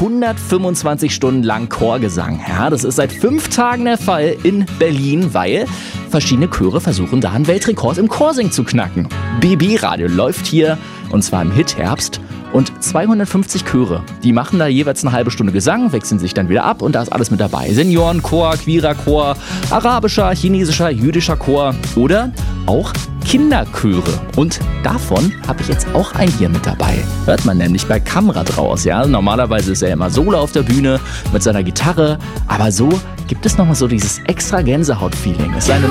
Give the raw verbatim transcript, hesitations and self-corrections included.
hundertfünfundzwanzig Stunden lang Chorgesang. Ja, das ist seit fünf Tagen der Fall in Berlin, weil verschiedene Chöre versuchen, da einen Weltrekord im Chorsingen zu knacken. B B Radio läuft hier, und zwar im Hitherbst. Und zweihundertfünfzig Chöre, die machen da jeweils eine halbe Stunde Gesang, wechseln sich dann wieder ab und da ist alles mit dabei. Seniorenchor, queerer Chor, arabischer, chinesischer, jüdischer Chor oder auch Kinderchöre. Und davon habe ich jetzt auch einen hier mit dabei. Hört man nämlich bei Kamrat raus. Ja? Normalerweise ist er immer solo auf der Bühne mit seiner Gitarre, aber so gibt es nochmal so dieses extra Gänsehaut-Feeling. Es ist eine